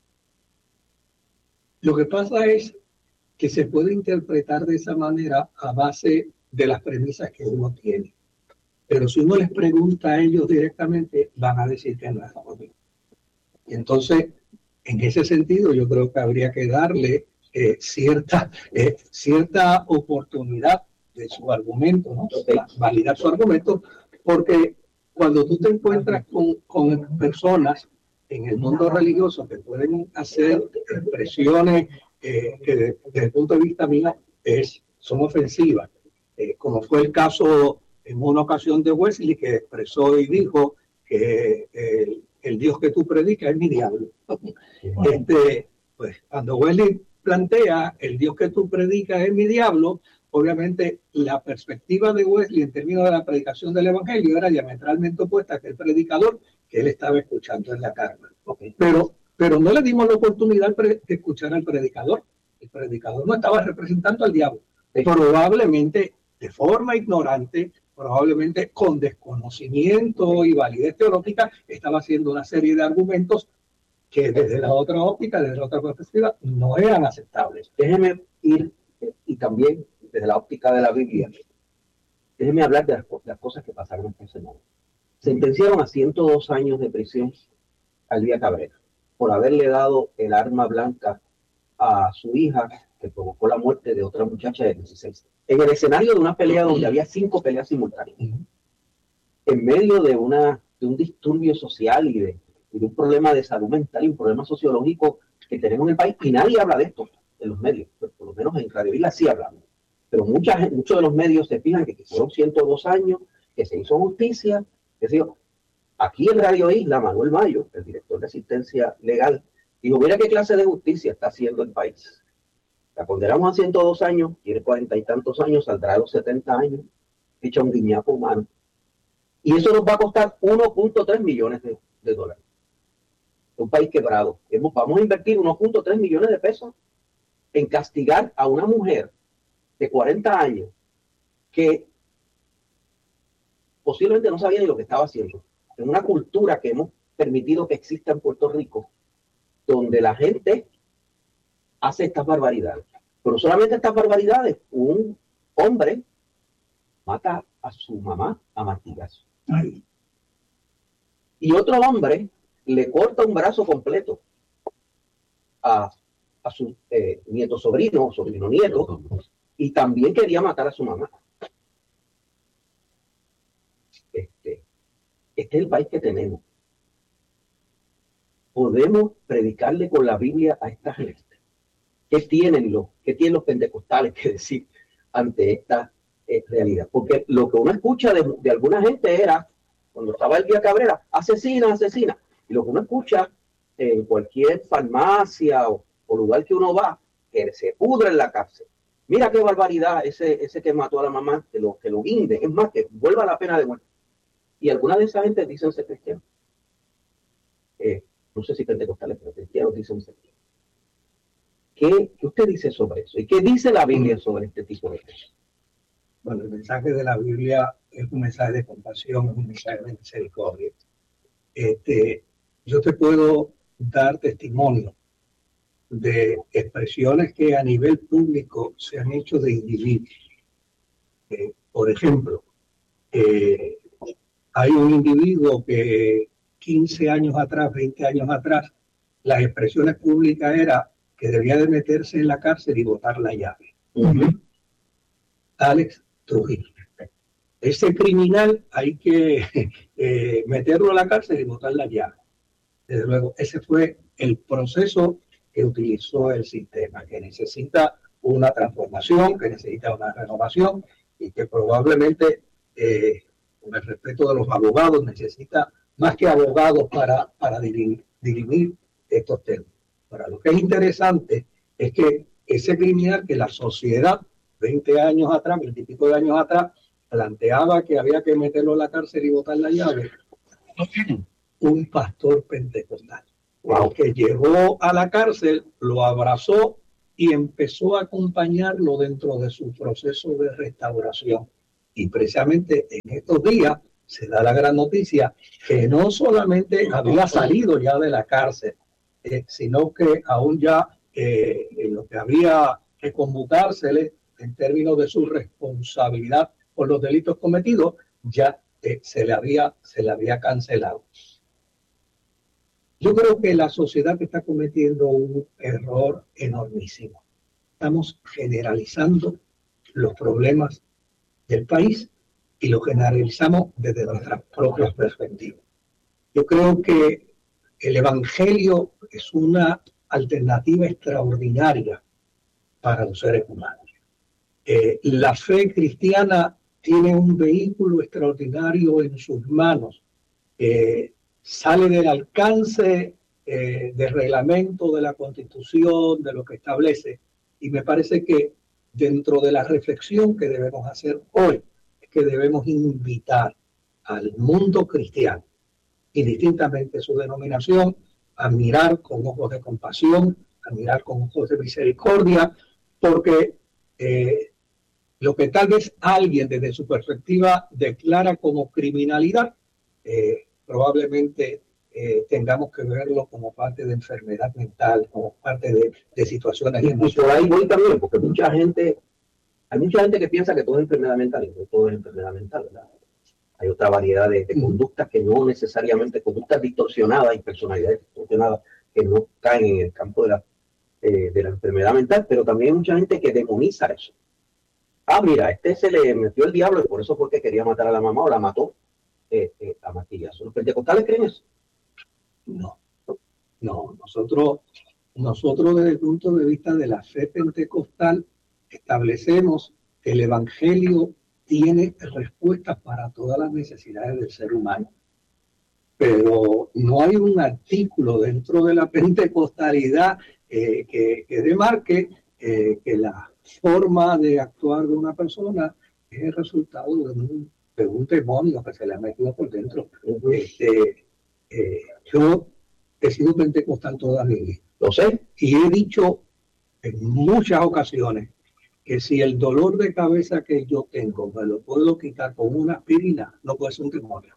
Lo que pasa es que se puede interpretar de esa manera a base de las premisas que uno tiene. Pero si uno les pregunta a ellos directamente, van a decir que no es amor. Y entonces, en ese sentido, yo creo que habría que darle eh, cierta, eh, cierta oportunidad de su argumento, ¿no? Validar su argumento, porque cuando tú te encuentras con, con personas en el mundo religioso que pueden hacer expresiones eh, que de, desde el punto de vista mío es, son ofensivas, eh, como fue el caso en una ocasión de Wesley, que expresó y dijo que el, el Dios que tú predicas es mi diablo. Este, pues cuando Wesley plantea el Dios que tú predicas es mi diablo, obviamente la perspectiva de Wesley en términos de la predicación del evangelio era diametralmente opuesta que el predicador que él estaba escuchando en la carne. Okay. Pero, pero no le dimos la oportunidad de escuchar al predicador. El predicador no estaba representando al diablo. Sí. Probablemente de forma ignorante, probablemente con desconocimiento y validez teológica, estaba haciendo una serie de argumentos que desde la otra óptica, desde la otra perspectiva, no eran aceptables. Déjeme ir, y también desde la óptica de la Biblia, déjeme hablar de las, de las cosas que pasaron esta semana. Sentenciaron a ciento dos años de prisión a Elvia Cabrera por haberle dado el arma blanca a su hija, que provocó la muerte de otra muchacha de dieciséis. En el escenario de una pelea donde había cinco peleas simultáneas, en medio de, una, de un disturbio social y de, y de un problema de salud mental y un problema sociológico que tenemos en el país, y nadie habla de esto en los medios, pero por lo menos en Radio Isla sí hablamos. Pero mucha, muchos de los medios se fijan que fueron ciento dos años, que se hizo justicia. Es decir, aquí en Radio Isla, Manuel Mayo, el director de asistencia legal, dijo, mira qué clase de justicia está haciendo el país. La condenamos a ciento dos años, tiene cuarenta y tantos años, saldrá a los setenta años, hecha un guiñapo humano. Y eso nos va a costar uno punto tres millones de, de dólares. Un país quebrado. Hemos, vamos a invertir uno punto tres millones de pesos en castigar a una mujer de cuarenta años que posiblemente no sabía ni lo que estaba haciendo. En una cultura que hemos permitido que exista en Puerto Rico, donde la gente hace estas barbaridades. Pero solamente estas barbaridades, un hombre mata a su mamá a martillazos. Y otro hombre le corta un brazo completo a, a su eh, nieto sobrino, o sobrino nieto, y también quería matar a su mamá. Este, este es el país que tenemos. Podemos predicarle con la Biblia a esta gente. ¿Qué tienen los, qué tienen los pentecostales que decir ante esta eh, realidad? Porque lo que uno escucha de, de alguna gente era, cuando estaba Elvia Cabrera, asesina, asesina. Y lo que uno escucha en cualquier farmacia o, o lugar que uno va, que se pudre en la cárcel. Mira qué barbaridad ese, ese que mató a la mamá, que lo, que lo guinde. Es más, que vuelva la pena de muerte. Y algunas de esas gente dicen ser cristianos. Eh, no sé si pentecostales, pero cristianos dicen ser cristianos. ¿Qué, ¿Qué usted dice sobre eso? ¿Y qué dice la Biblia sobre este tipo de cosas? Bueno, el mensaje de la Biblia es un mensaje de compasión, es un mensaje de misericordia. Este, yo te puedo dar testimonio de expresiones que a nivel público se han hecho de individuos. Eh, por ejemplo, eh, hay un individuo que quince años atrás, veinte años atrás, las expresiones públicas eran que debía de meterse en la cárcel y botar la llave. Uh-huh. Alex Trujillo. Ese criminal hay que eh, meterlo a la cárcel y botar la llave. Desde luego, ese fue el proceso que utilizó el sistema, que necesita una transformación, que necesita una renovación y que probablemente, eh, con el respeto de los abogados, necesita más que abogados para, para dirimir, dirimir estos temas. Ahora, lo que es interesante es que ese criminal que la sociedad, veinte años atrás, veinte y pico de años atrás, planteaba que había que meterlo en la cárcel y botar la llave, un pastor pentecostal, wow, que llegó a la cárcel, lo abrazó y empezó a acompañarlo dentro de su proceso de restauración. Y precisamente en estos días se da la gran noticia que no solamente había salido ya de la cárcel, eh, sino que aún ya eh, en lo que había que conmutársele en términos de su responsabilidad por los delitos cometidos, ya eh, se le había, se le había cancelado. Yo creo que la sociedad está cometiendo un error enormísimo. Estamos generalizando los problemas del país y lo generalizamos desde nuestras propias perspectivas. Yo creo que el Evangelio es una alternativa extraordinaria para los seres humanos. Eh, la fe cristiana tiene un vehículo extraordinario en sus manos. Eh, sale del alcance eh, del reglamento, de la Constitución, de lo que establece. Y me parece que dentro de la reflexión que debemos hacer hoy, es que debemos invitar al mundo cristiano, indistintamente su denominación, a mirar con ojos de compasión, a mirar con ojos de misericordia, porque eh, lo que tal vez alguien desde su perspectiva declara como criminalidad, eh, probablemente eh, tengamos que verlo como parte de enfermedad mental, como parte de, de situaciones. Y, y por ahí voy también, porque mucha gente, hay mucha gente que piensa que todo es enfermedad mental, y no todo es enfermedad mental, ¿verdad? Hay otra variedad de, de conductas que no necesariamente, conductas distorsionadas y personalidades distorsionadas que no caen en el campo de la, eh, de la enfermedad mental, pero también hay mucha gente que demoniza eso. Ah, mira, este se le metió el diablo y por eso fue que quería matar a la mamá o la mató eh, eh, a martillazo. ¿Los pentecostales creen eso? No, no. Nosotros, nosotros desde el punto de vista de la fe pentecostal establecemos que el Evangelio tiene respuestas para todas las necesidades del ser humano. Pero no hay un artículo dentro de la pentecostalidad eh, que, que demarque eh, que la forma de actuar de una persona es el resultado de un, de un demonio que se le ha metido por dentro. Uh-huh. Este, eh, yo he sido pentecostal toda mi vida. Lo sé. Y he dicho en muchas ocasiones que si el dolor de cabeza que yo tengo me lo puedo quitar con una aspirina, no puede ser un demonio.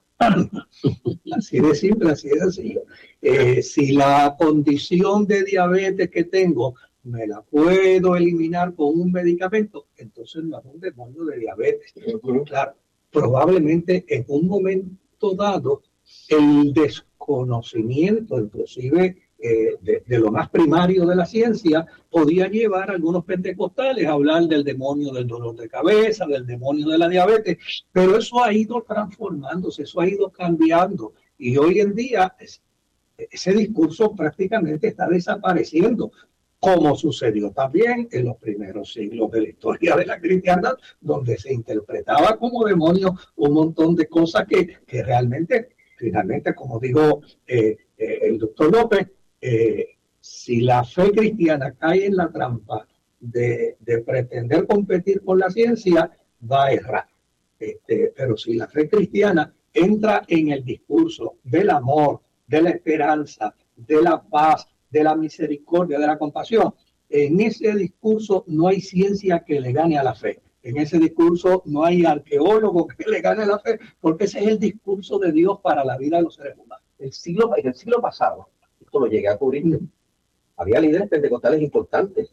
Así de simple, así de sencillo. Eh, si la condición de diabetes que tengo me la puedo eliminar con un medicamento, entonces no es un demonio de diabetes. Claro, probablemente en un momento dado el desconocimiento, inclusive eh, de, de lo más primario de la ciencia, podía llevar a algunos pentecostales a hablar del demonio del dolor de cabeza, del demonio de la diabetes, pero eso ha ido transformándose, eso ha ido cambiando, y hoy en día es, ese discurso prácticamente está desapareciendo, como sucedió también en los primeros siglos de la historia de la cristiandad, donde se interpretaba como demonio un montón de cosas que, que realmente, finalmente, como dijo eh, eh, el doctor López, eh, si la fe cristiana cae en la trampa de, de pretender competir con la ciencia, va a errar. Este, pero si la fe cristiana entra en el discurso del amor, de la esperanza, de la paz, de la misericordia, de la compasión, en ese discurso no hay ciencia que le gane a la fe. En ese discurso no hay arqueólogo que le gane a la fe, porque ese es el discurso de Dios para la vida de los seres humanos. El siglo, en el siglo pasado, esto lo llegué a cubrir, mm. había líderes pentecostales importantes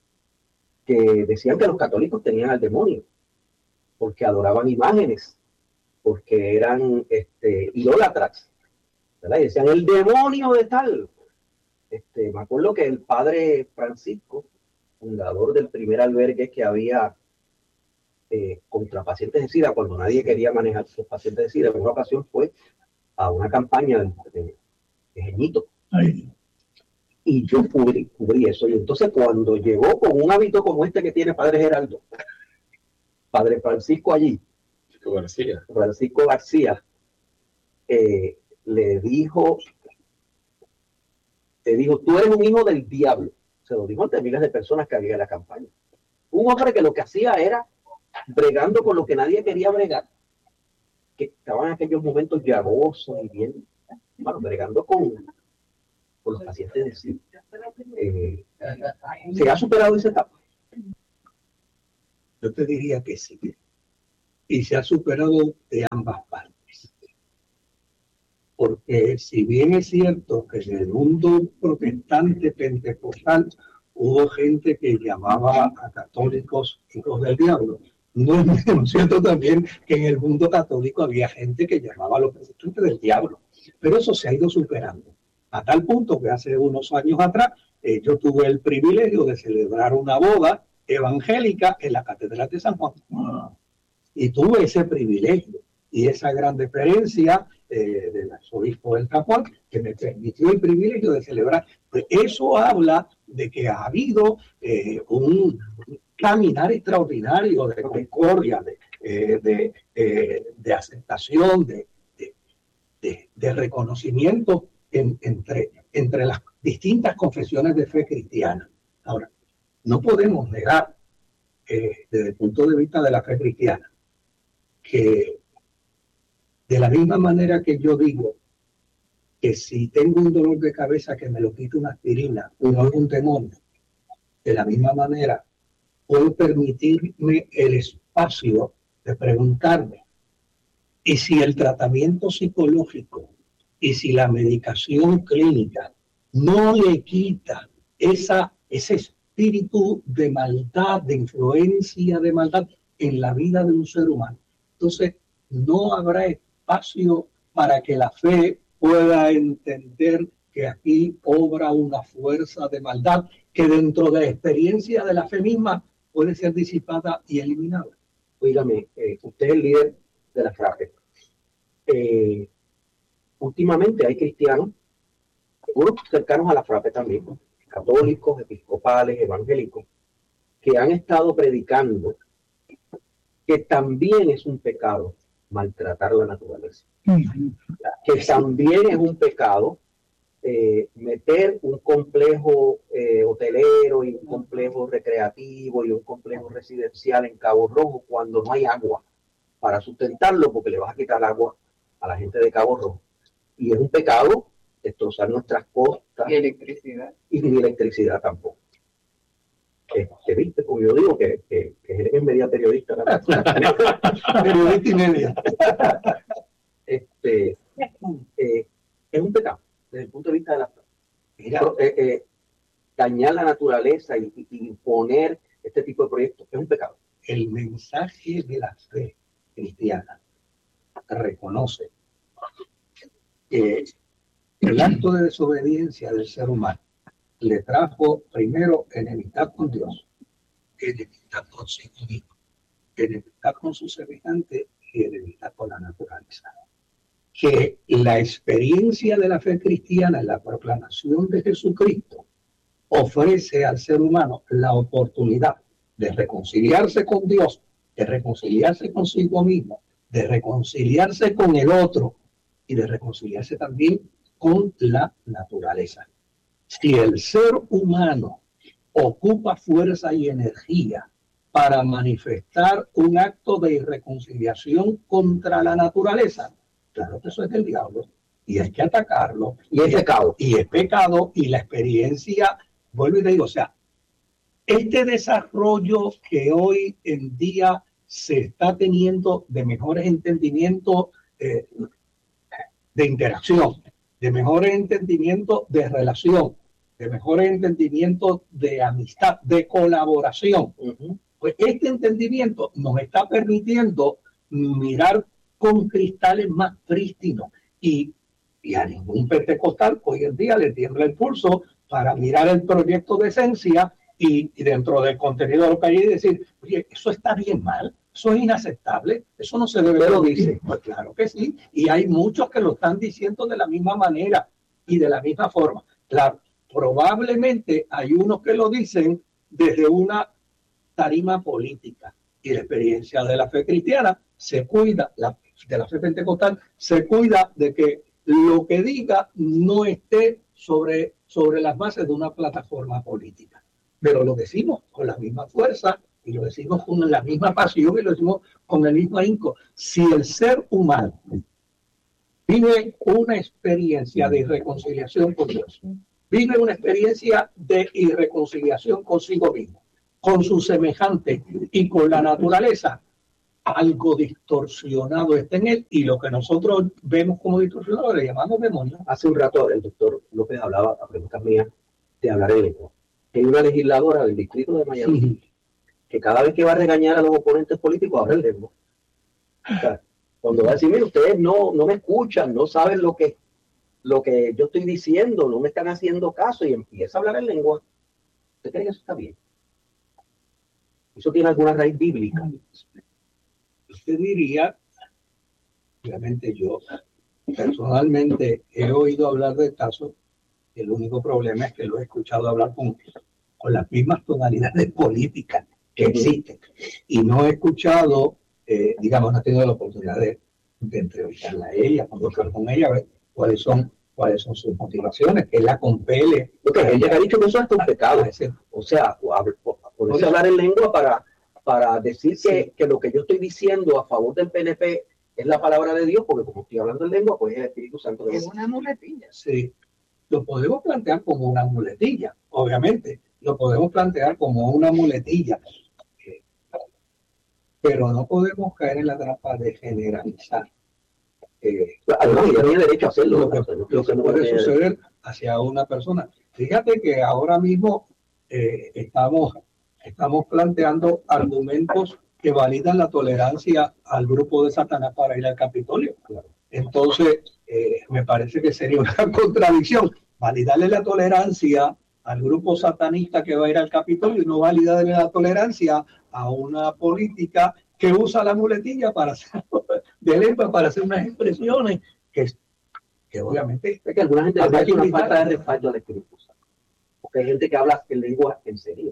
que decían que los católicos tenían al demonio, porque adoraban imágenes, porque eran este, idólatras, ¿verdad? Y decían, el demonio de tal. Este, me acuerdo que el padre Francisco, fundador del primer albergue que había eh, contra pacientes de SIDA, cuando nadie quería manejar sus pacientes de SIDA, en una ocasión fue a una campaña de, de, de Jeñito. Ay. Y yo cubrí, cubrí eso. Y entonces cuando llegó con un hábito como este que tiene padre Geraldo, padre Francisco allí, Francisco García, Francisco García eh, le dijo... le dijo, tú eres un hijo del diablo. Se lo dijo ante miles de personas que había en la campaña. Un hombre que lo que hacía era bregando con lo que nadie quería bregar, que estaban en aquellos momentos llagosos y bien, bueno, bregando con, por los pacientes de S I D. Eh, ¿Se ha superado esa etapa? Yo te diría que sí. Y se ha superado de ambas partes. Porque si bien es cierto que en el mundo protestante pentecostal hubo gente que llamaba a católicos hijos del diablo, no es menos cierto también que en el mundo católico había gente que llamaba a los protestantes del diablo. Pero eso se ha ido superando. A tal punto que hace unos años atrás eh, yo tuve el privilegio de celebrar una boda evangélica en la Catedral de San Juan. Y tuve ese privilegio y esa gran deferencia eh, del arzobispo del Capón que me permitió el privilegio de celebrar. Pues eso habla de que ha habido eh, un, un caminar extraordinario de concordia, de, eh, de, eh, de aceptación, de, de, de, de reconocimiento en, entre, entre las distintas confesiones de fe cristiana. Ahora, no podemos negar, eh, desde el punto de vista de la fe cristiana, que de la misma manera que yo digo que si tengo un dolor de cabeza que me lo quite una aspirina, no es un demonio, de la misma manera puedo permitirme el espacio de preguntarme, y si el tratamiento psicológico y si la medicación clínica no le quita esa, ese espíritu de maldad, de influencia de maldad en la vida de un ser humano, entonces no habrá espacio para que la fe pueda entender que aquí obra una fuerza de maldad que dentro de la experiencia de la fe misma puede ser disipada y eliminada. Oígame, eh, usted es el líder de la FRAPE. Eh, últimamente hay cristianos, algunos cercanos a la FRAPE también, católicos, episcopales, evangélicos, que han estado predicando que también es un pecado maltratar la naturaleza. Uh-huh. Que también es un pecado eh, meter un complejo eh, hotelero y un complejo recreativo y un complejo residencial en Cabo Rojo cuando no hay agua para sustentarlo, porque le vas a quitar agua a la gente de Cabo Rojo. Y es un pecado destrozar nuestras costas. Y electricidad. Y ni electricidad tampoco. Que, que viste, como yo digo, que, que, que eres media periodista. Periodista y media. Este, eh, es un pecado, desde el punto de vista de la... Mira, eh, eh, dañar la naturaleza y, y, y imponer este tipo de proyectos es un pecado. El mensaje de la fe cristiana reconoce que el acto de desobediencia del ser humano le trajo primero enemistad con Dios, enemistad consigo mismo, enemistad con su semejante y enemistad con la naturaleza. Que la experiencia de la fe cristiana en la proclamación de Jesucristo ofrece al ser humano la oportunidad de reconciliarse con Dios, de reconciliarse consigo mismo, de reconciliarse con el otro y de reconciliarse también con la naturaleza. Si el ser humano ocupa fuerza y energía para manifestar un acto de irreconciliación contra la naturaleza, claro que eso es del diablo y hay que atacarlo. Y es pecado. Y es pecado y la experiencia, vuelvo y te digo, o sea, este desarrollo que hoy en día se está teniendo de mejores entendimientos eh, de interacción, de mejores entendimientos de relación, de mejores entendimientos de amistad, de colaboración. Uh-huh. Pues este entendimiento nos está permitiendo mirar con cristales más prístinos y, y a ningún pentecostal hoy en día le tiembla el pulso para mirar el proyecto de esencia y, y dentro del contenido de lo que hay decir, oye, eso está bien mal, eso es inaceptable, eso no se debe lo dice. Pues claro que sí, y hay muchos que lo están diciendo de la misma manera y de la misma forma. Claro, probablemente hay unos que lo dicen desde una tarima política y la experiencia de la fe cristiana se cuida, la, de la fe pentecostal se cuida de que lo que diga no esté sobre, sobre las bases de una plataforma política. Pero lo decimos con la misma fuerza y lo decimos con la misma pasión y lo decimos con el mismo ahínco. Si el ser humano vive una experiencia de reconciliación con Dios, vive una experiencia de irreconciliación consigo mismo, con sus semejantes y con la naturaleza, algo distorsionado está en él, y lo que nosotros vemos como distorsionado le llamamos demonio. Hace un rato el doctor López hablaba, a preguntas mías, de hablar en lengua. Hay una legisladora del distrito de Miami Sí. que cada vez que va a regañar a los oponentes políticos habla en lengua. O sea, cuando va a decir, mire, ustedes no, no me escuchan, no saben lo que, lo que yo estoy diciendo, no me están haciendo caso, y empieza a hablar en lengua. ¿Usted cree que eso está bien? ¿Eso tiene alguna raíz bíblica? Usted diría, obviamente yo personalmente he oído hablar de casos, y el único problema es que lo he escuchado hablar con, con las mismas tonalidades políticas que existen, y no he escuchado, eh, digamos, no he tenido la oportunidad de, de entrevistarla a ella, conversar con ella, a ver cuáles son, cuáles son sus motivaciones, que la compele. Porque ella ha dicho que eso es un pecado. O sea, poderse hablar en lengua para, para decir que, Sí. que lo que yo estoy diciendo a favor del P N P es la palabra de Dios, porque como estoy hablando en lengua, pues es el Espíritu Santo de Es Dios. una muletilla. Sí, lo podemos plantear como una muletilla, obviamente, lo podemos plantear como una muletilla, eh, pero no podemos caer en la trampa de generalizar. Eh, Además, ella tiene derecho a hacerlo. lo que, lo que puede suceder hacia una persona. Fíjate que ahora mismo eh, estamos, estamos planteando argumentos que validan la tolerancia al grupo de Satanás para ir al Capitolio. Entonces, eh, me parece que sería una contradicción validarle la tolerancia al grupo satanista que va a ir al Capitolio y no validarle la tolerancia a una política que usa la muletilla para hacer, de lengua para hacer unas expresiones que, que obviamente Es que alguna gente le Habrá parece que una invitar. falta de respaldo al Espíritu Santo. Porque hay gente que habla en lengua en serio.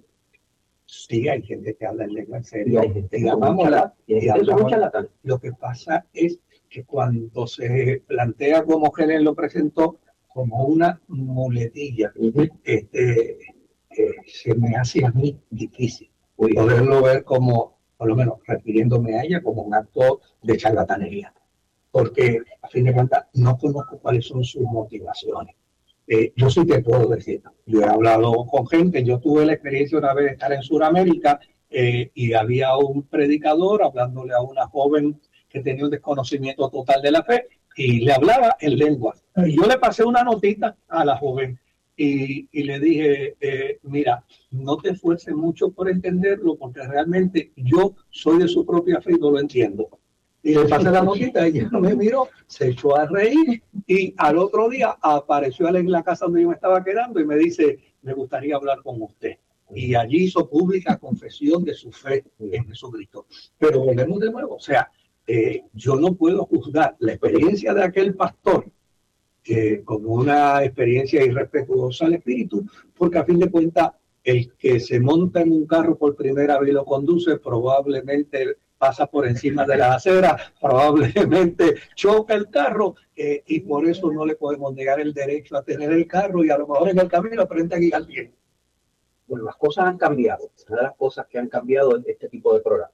sí hay gente que habla en lengua en Y serio. hay gente Y que son llamámosla- charlatanes. Y hay y gente que son hablamos- charlatanes. Lo que pasa es que cuando se plantea como Helen lo presentó como una muletilla, Ujú. este, eh, se me hace a mí difícil poderlo ver como, por lo menos refiriéndome a ella, como un acto de charlatanería, porque a fin de cuentas no conozco cuáles son sus motivaciones. Eh, yo sí te puedo decir, yo he hablado con gente, yo tuve la experiencia una vez de estar en Sudamérica eh, y había un predicador hablándole a una joven que tenía un desconocimiento total de la fe y le hablaba en lengua. Y yo le pasé una notita a la joven y, y le dije, eh, mira, no te esfuerces mucho por entenderlo porque realmente yo soy de su propia fe y no lo entiendo. Y le pasé la notita, ella me miró, se echó a reír y al otro día apareció él en la casa donde yo me estaba quedando y me dice, me gustaría hablar con usted. Y allí hizo pública confesión de su fe en Jesucristo. Pero volvemos de nuevo, o sea, eh, yo no puedo juzgar la experiencia de aquel pastor eh, como una experiencia irrespetuosa al espíritu, porque a fin de cuentas el que se monta en un carro por primera vez y lo conduce probablemente pasa por encima de la acera, probablemente choca el carro eh, y por eso no le podemos negar el derecho a tener el carro y a lo mejor en el camino aprende a guiar bien. Bueno, las cosas han cambiado. Una de las cosas que han cambiado en este tipo de programas,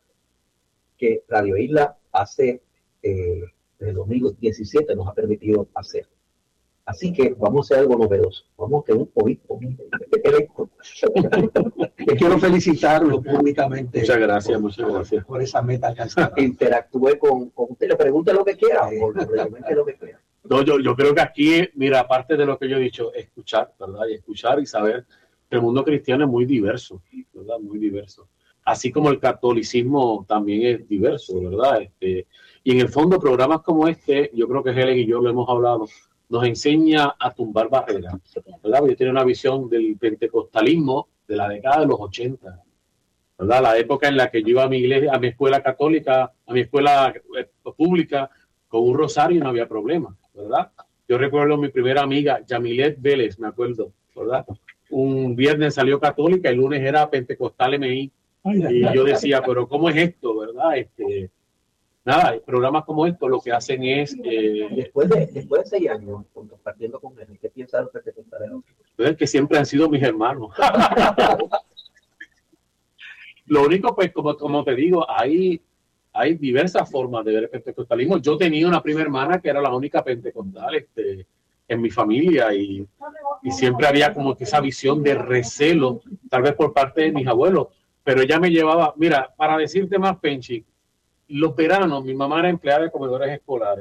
que Radio Isla hace eh, desde el dos mil diecisiete nos ha permitido hacer. Así que vamos a hacer algo novedoso. Vamos a tener un obispo. Le quiero felicitarlo públicamente. Muchas gracias, muchas gracias. Por esa meta alcanzada. Interactúe con, con usted, le pregunte lo que quiera, o le pregunte lo que quiera. No, yo, yo creo que aquí, mira, aparte de lo que yo he dicho, escuchar, ¿verdad? Y escuchar y saber que el mundo cristiano es muy diverso, ¿verdad? Muy diverso. Así como el catolicismo también es diverso, ¿verdad? Este, y en el fondo, programas como este, yo creo que Helen y yo lo hemos hablado, nos enseña a tumbar barreras, ¿verdad? Yo tengo una visión del pentecostalismo de la década de los ochenta, ¿verdad? La época en la que yo iba a mi iglesia, a mi escuela católica, a mi escuela eh, pública, con un rosario y no había problema, ¿verdad? Yo recuerdo a mi primera amiga, Yamilet Vélez, me acuerdo, ¿verdad? Un viernes salió católica, el lunes era pentecostal M I, y yo decía, pero ¿cómo es esto, verdad? Este, nada, programas como estos lo que hacen es... Eh, Después de, después de seis años compartiendo con él, ¿qué piensa de lo que te contaré? es que siempre han sido mis hermanos. Lo único, pues, como, como te digo, hay, hay diversas formas de ver el pentecostalismo. Yo tenía una prima hermana que era la única pentecostal, este, en mi familia y, y siempre había como que esa visión de recelo, tal vez por parte de mis abuelos, pero ella me llevaba, mira, para decirte más, Penchi, los veranos, mi mamá era empleada de comedores escolares.